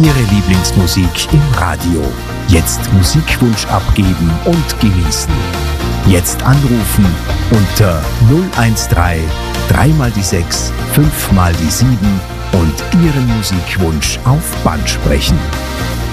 Ihre Lieblingsmusik im Radio. Jetzt Musikwunsch abgeben und genießen. Jetzt anrufen unter 013 3 mal die 6 5 mal die 7 und Ihren Musikwunsch auf Band sprechen.